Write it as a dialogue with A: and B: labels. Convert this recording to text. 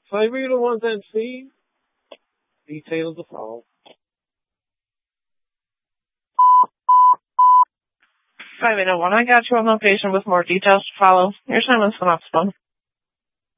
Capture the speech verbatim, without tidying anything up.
A: five eight oh one ten C. Details to follow.
B: five eight oh one, I got you on location with more details to follow. Your time is up, Spoon.